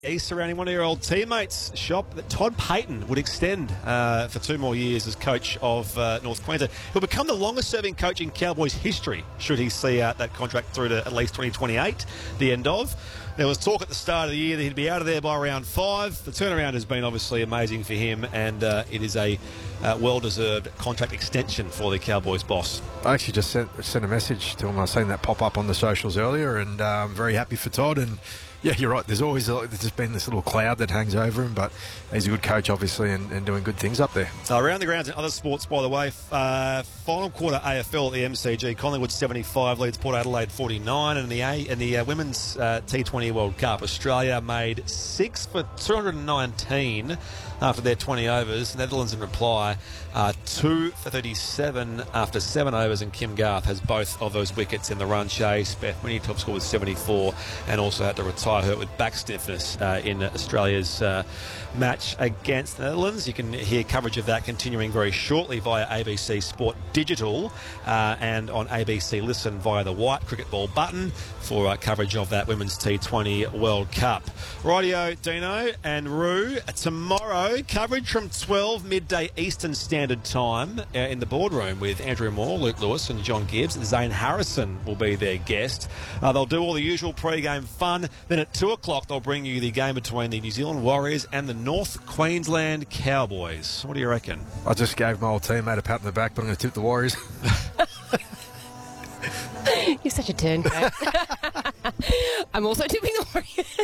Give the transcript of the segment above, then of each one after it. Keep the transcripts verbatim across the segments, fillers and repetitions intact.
Surrounding one of your old teammates' shop that Todd Payton would extend uh, for two more years as coach of uh, North Queensland. He'll become the longest-serving coach in Cowboys history should he see out that contract through to at least twenty twenty-eight, the end of. There was talk at the start of the year that he'd be out of there by round five. The turnaround has been obviously amazing for him, and uh, it is a uh, well-deserved contract extension for the Cowboys boss. I actually just sent, sent a message to him. I was seeing that pop up on the socials earlier, and uh, I'm very happy for Todd. And yeah, you're right. There's always a, there's just been this little cloud that hangs over him, but he's a good coach, obviously, and, and doing good things up there. So around the grounds in other sports, by the way, uh, final quarter A F L at the M C G, Collingwood seventy-five leads Port Adelaide forty-nine, and in the A in the uh, women's uh, T twenty World Cup, Australia made six for two hundred nineteen after their twenty overs. Netherlands in reply, uh, two for thirty-seven after seven overs, and Kim Garth has both of those wickets in the run chase. Beth Mooney top score with seventy-four, and also had to retire her with back stiffness uh, in Australia's uh, match against the Netherlands. You can hear coverage of that continuing very shortly via A B C Sport Digital uh, and on A B C Listen via the white cricket ball button for uh, coverage of that Women's T twenty World Cup. Rightio, Dino and Roo. Tomorrow, coverage from twelve midday Eastern Standard Time uh, in the boardroom with Andrew Moore, Luke Lewis and John Gibbs. Zane Harrison will be their guest. Uh, they'll do all the usual pre-game fun. Then at two o'clock, they'll bring you the game between the New Zealand Warriors and the North Queensland Cowboys. What do you reckon? I just gave my old teammate a pat on the back, but I'm going to tip the Warriors. You're such a turncoat. I'm also tipping the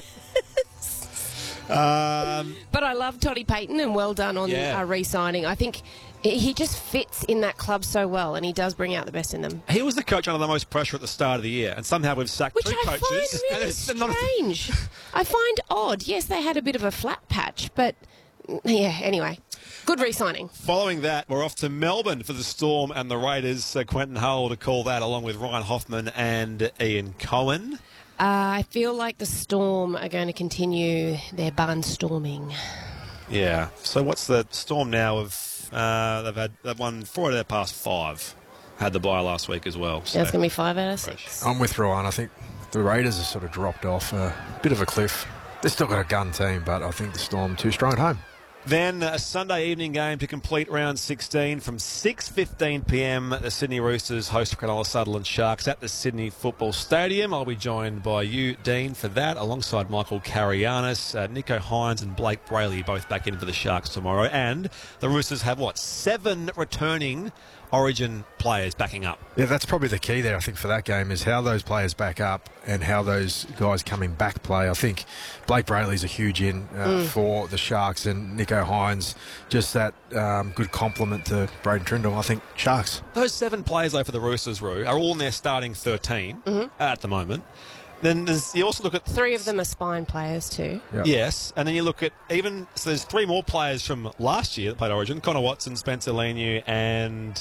Warriors. Um, but I love Toddy Payton, and well done on yeah. uh, re-signing. I think he just fits in that club so well, and he does bring out the best in them. He was the coach under the most pressure at the start of the year, and somehow we've sacked Which two I coaches. find really and it's not strange. I find odd. Yes, they had a bit of a flat patch, but yeah, anyway. Good re-signing. Following that, we're off to Melbourne for the Storm and the Raiders. Uh, Quentin Hull to call that, along with Ryan Hoffman and Ian Cohen. Uh, I feel like the Storm are going to continue their barnstorming. Yeah. So what's the Storm now of? Uh, they've had they've won four out of their past five. Had the bye last week as well. So. That's going to be five out of six. I'm with Ryan. I think the Raiders have sort of dropped off a bit of a cliff. They've still got a gun team, but I think the Storm too strong at home. Then a Sunday evening game to complete round sixteen from six fifteen p m. The Sydney Roosters host Cronulla Sutherland Sharks at the Sydney Football Stadium. I'll be joined by you, Dean, for that, alongside Michael Carianis, uh, Nico Hines and Blake Brayley, both back in for the Sharks tomorrow. And the Roosters have, what, seven returning Origin players backing up. Yeah, that's probably the key there, I think, for that game, is how those players back up and how those guys coming back play. I think Blake Brayley's a huge in uh, mm. for the Sharks, and Nico Hines, just that um, good compliment to Braden Trindle. I think Sharks. Those seven players, though, for the Roosters, Roo, are all in their starting thirteen mm-hmm. at the moment. Then there's, you also look at... Three of them are spine players too. Yep. Yes, and then you look at even... So there's three more players from last year that played Origin. Connor Watson, Spencer Leniu, and...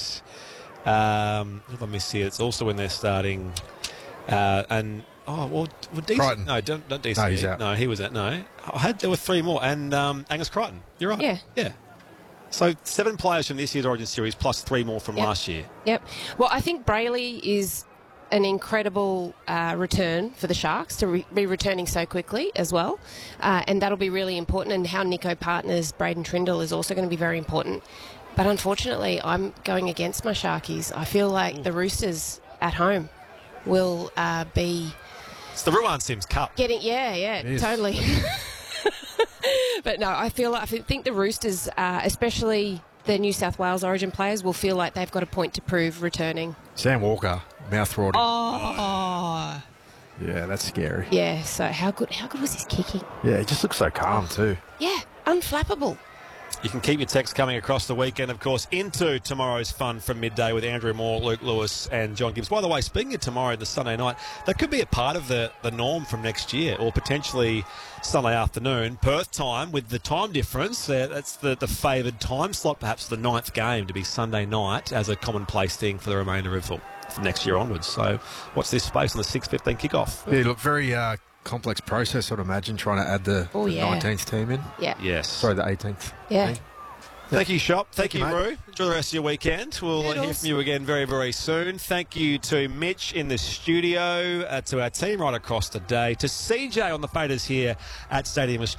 Um, let me see. It's also in their starting... Uh, and... Oh, well, well D C... Crichton. No, don't, don't D C. No, he's out. No, he was out. No. I had, there were three more. And um, Angus Crichton. You're right. Yeah. Yeah. So seven players from this year's Origin Series plus three more from yep. last year. Yep. Well, I think Brayley is... an incredible uh, return for the Sharks to re- be returning so quickly as well. Uh, and that'll be really important. And how Nico partners Braden Trindle is also going to be very important. But unfortunately, I'm going against my Sharkies. I feel like Ooh. the Roosters at home will uh, be... It's the Ruan Sims Cup. Getting, yeah, yeah, totally. But no, I feel like, I think the Roosters, uh, especially the New South Wales Origin players, will feel like they've got a point to prove returning. Sam Walker, mouth watering. Oh. Yeah, that's scary. Yeah, so how good how good was his kicking? Yeah, he just looks so calm too. Yeah, unflappable. You can keep your texts coming across the weekend, of course, into tomorrow's fun from midday with Andrew Moore, Luke Lewis and John Gibbs. By the way, speaking of tomorrow, the Sunday night, that could be a part of the, the norm from next year, or potentially Sunday afternoon, Perth time with the time difference. Uh, that's the, the favoured time slot, perhaps the ninth game to be Sunday night as a commonplace thing for the remainder of from next year onwards. So watch this space on the six fifteen kickoff. Yeah, look, very uh, complex process, I'd imagine, trying to add the, oh, the yeah. nineteenth team in. Yeah. Yes. Sorry, the eighteenth. Yeah. Team. Thank you, Shop. Thank, Thank you, you, mate. Roo. Enjoy the rest of your weekend. We'll Noodles. hear from you again very, very soon. Thank you to Mitch in the studio, uh, to our team right across today, to C J on the faders here at Stadium Australia.